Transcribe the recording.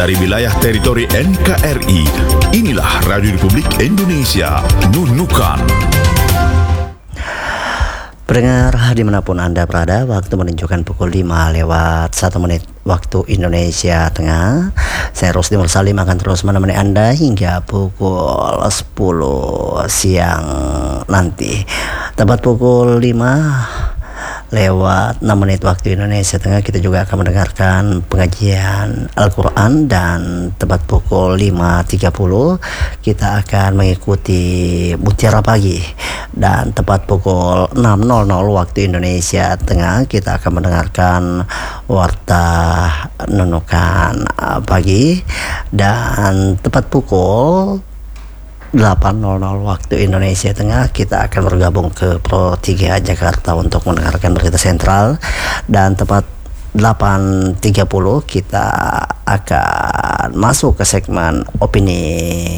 dari wilayah teritori NKRI. Inilah Radio Republik Indonesia, Nunukan. Pendengar dimanapun Anda berada, waktu menunjukkan pukul 5 lewat 1 menit waktu Indonesia Tengah. Saya Rusdi Mursalim akan terus menemani Anda hingga pukul 10 siang nanti. Tepat pukul 5 lewat 6 menit waktu Indonesia Tengah, kita juga akan mendengarkan pengajian Al-Quran, dan tepat pukul 5.30 kita akan mengikuti Mutiara Pagi, dan tepat pukul 6.00 waktu Indonesia Tengah kita akan mendengarkan Warta Nunukan Pagi, dan tepat pukul 8.00 waktu Indonesia Tengah kita akan bergabung ke Pro 3 Jakarta untuk mendengarkan berita sentral, dan tepat 8.30 kita akan masuk ke segmen opini